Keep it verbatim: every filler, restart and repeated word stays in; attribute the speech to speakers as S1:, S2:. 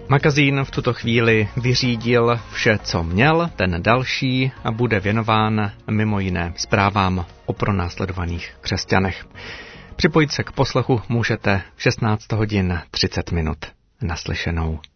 S1: Magazín v tuto chvíli vyřídil vše, co měl, ten další a bude věnován mimo jiné zprávám o pronásledovaných křesťanech. Připojit se k poslechu můžete v šestnáct hodin třicet minut. Naslyšenou.